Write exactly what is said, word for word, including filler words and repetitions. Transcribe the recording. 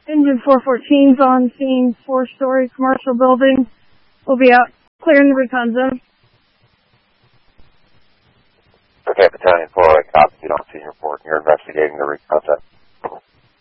Engine four fourteen's on scene, four-story commercial building. We'll be out clearing the recon zone. Okay, Battalion four, copy. You don't see your report. You're investigating the recon zone.